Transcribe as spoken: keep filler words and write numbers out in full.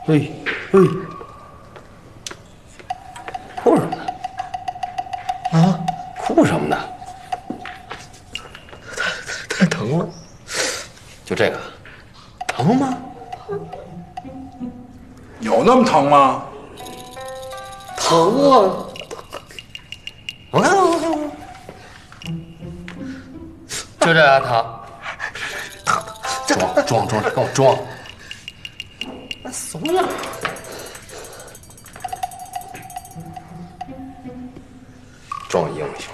哎哎，哭什么呢？啊，哭什么呢？ 太疼了。 就这个，疼吗？ 有那么疼吗？ 疼啊！我看看，我看看，就这样疼。装装装，跟我装。那怂样。装英雄。